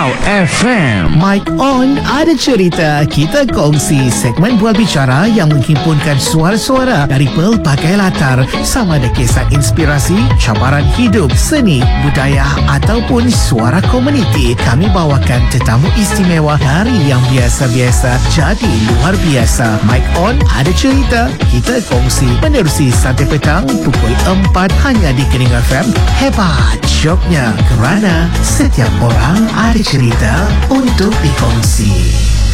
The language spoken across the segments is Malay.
Keningau FM. Mic on, ada cerita. Kita kongsi segmen bual bicara yang menghimpunkan suara-suara dari pelbagai latar, sama ada kisah inspirasi, cabaran hidup, seni, budaya ataupun suara komuniti. Kami bawakan tetamu istimewa dari yang biasa-biasa jadi luar biasa. Mic on, ada cerita. Kita kongsi menerusi Santai Petang pukul 4 hanya di Keningau FM. Hebat jobnya kerana setiap orang ada cerita untuk dikongsi.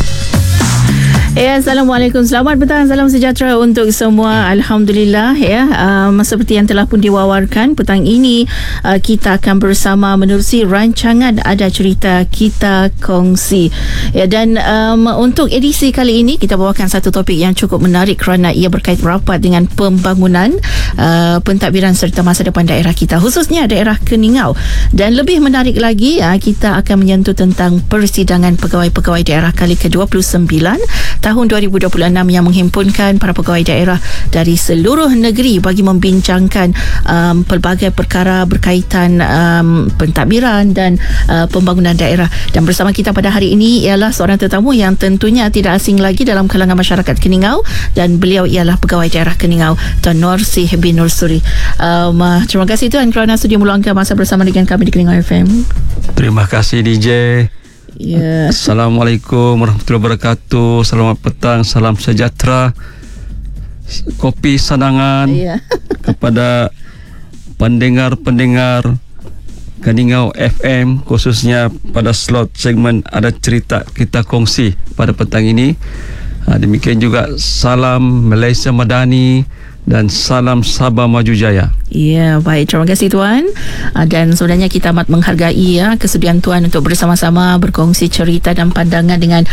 Assalamualaikum, selamat petang, salam sejahtera untuk semua. Alhamdulillah seperti yang telah pun diwawarkan, petang ini kita akan bersama menerusi rancangan Ada Cerita Kita Kongsi. Dan untuk edisi kali ini kita bawakan satu topik yang cukup menarik kerana ia berkait rapat dengan pembangunan, pentadbiran serta masa depan daerah kita, khususnya daerah Keningau. Dan lebih menarik lagi, kita akan menyentuh tentang persidangan pegawai-pegawai daerah kali ke-29 tahun 2026 yang menghimpunkan para pegawai daerah dari seluruh negeri bagi membincangkan pelbagai perkara berkaitan pentadbiran dan pembangunan daerah. Dan bersama kita pada hari ini ialah seorang tetamu yang tentunya tidak asing lagi dalam kalangan masyarakat Keningau, dan beliau ialah pegawai daerah Keningau, Tuan Norsih bin Nursuri. Terima kasih Tuan kerana sudi meluangkan masa bersama dengan kami di Keningau FM. Terima kasih DJ. Assalamualaikum warahmatullahi wabarakatuh. Selamat petang, salam sejahtera, kopi sanangan kepada pendengar-pendengar Keningau FM, khususnya pada slot segmen Ada Cerita Kita Kongsi pada petang ini. Demikian juga salam Malaysia Madani dan salam Sabah Maju Jaya. Ya, baik, terima kasih Tuan. Dan sebenarnya kita amat menghargai kesudian Tuan untuk bersama-sama berkongsi cerita dan pandangan dengan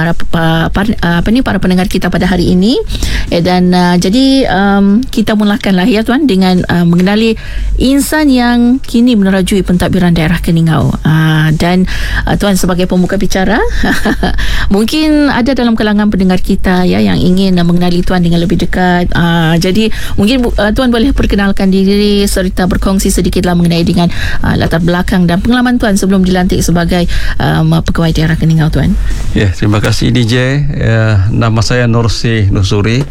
para pendengar kita pada hari ini. Dan jadi kita mulakanlah ya Tuan dengan mengenali insan yang kini menerajui pentadbiran daerah Keningau. Dan Tuan sebagai pembuka bicara mungkin ada dalam kalangan pendengar kita yang ingin mengenali Tuan dengan lebih dekat. Jadi mungkin Tuan boleh perkenalkan diri serta berkongsi sedikitlah mengenai dengan latar belakang dan pengalaman Tuan sebelum dilantik sebagai pegawai daerah Keningau Tuan. Terima kasih DJ. Nama saya Norsih Nursuri,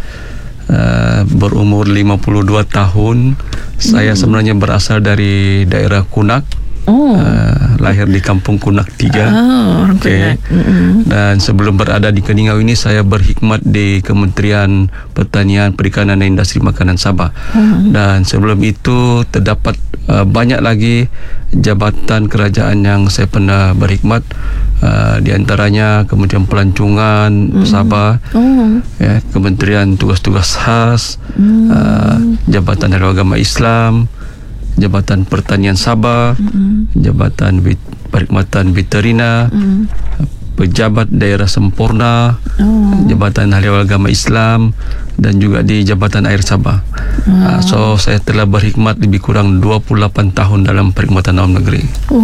berumur 52 tahun. Saya sebenarnya berasal dari daerah Kunak. Lahir di Kampung Kunak 3. Dan sebelum berada di Keningau ini, saya berkhidmat di Kementerian Pertanian, Perikanan dan Industri Makanan Sabah. Dan sebelum itu terdapat banyak lagi jabatan kerajaan yang saya pernah berkhidmat, di antaranya Kementerian Pelancongan Sabah, Kementerian Tugas-Tugas Khas, Jabatan Hari Agama Islam, Jabatan Pertanian Sabah, Jabatan Perkhidmatan Veterina, Pejabat Daerah Sempurna, Jabatan Ahli Agama Islam, dan juga di Jabatan Air Sabah. So saya telah berkhidmat lebih kurang 28 tahun dalam perkhidmatan awam negeri.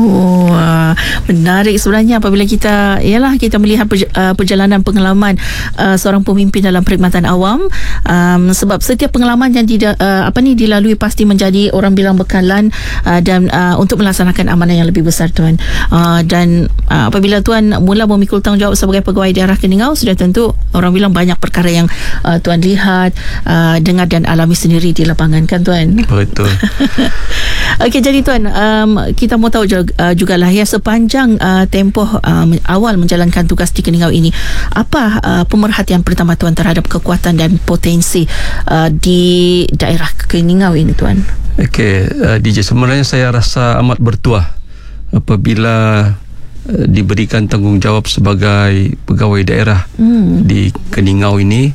Menarik sebenarnya apabila kita melihat perjalanan pengalaman seorang pemimpin dalam perkhidmatan awam, sebab setiap pengalaman yang dilalui pasti menjadi orang bilang bekalan dan untuk melaksanakan amanah yang lebih besar Tuan. Dan apabila Tuan mula memikul tanggungjawab sebagai pegawai daerah Keningau, sudah tentu orang bilang banyak perkara yang Tuan lihat, dengar dan alami sendiri di lapangan kan Tuan. Betul. Okey, jadi Tuan, kita mau tahu jugalah sepanjang tempoh awal menjalankan tugas di Keningau ini, apa pemerhatian pertama Tuan terhadap kekuatan dan potensi di daerah Keningau ini Tuan? Okey, DJ, sebenarnya saya rasa amat bertuah apabila diberikan tanggungjawab sebagai pegawai daerah di Keningau ini,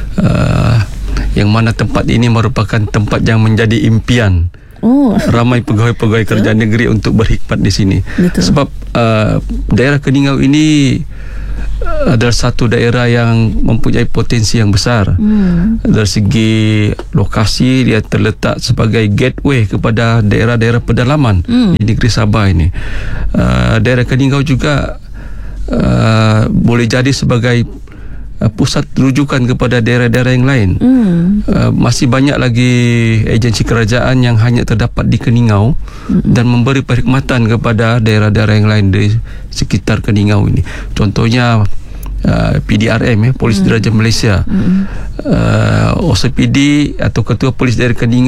yang mana tempat ini merupakan tempat yang menjadi impian ramai pegawai-pegawai kerajaan negeri untuk berkhidmat di sini. Betul. Sebab daerah Keningau ini adalah satu daerah yang mempunyai potensi yang besar. Dari segi lokasi, dia terletak sebagai gateway kepada daerah-daerah pedalaman di negeri Sabah ini. Daerah Keningau juga boleh jadi sebagai pusat rujukan kepada daerah-daerah yang lain. Masih banyak lagi agensi kerajaan yang hanya terdapat di Keningau dan memberi perkhidmatan kepada daerah-daerah yang lain di sekitar Keningau ini. Contohnya PDRM, Polis Diraja Malaysia, OCPD atau Ketua Polis Daerah Keningau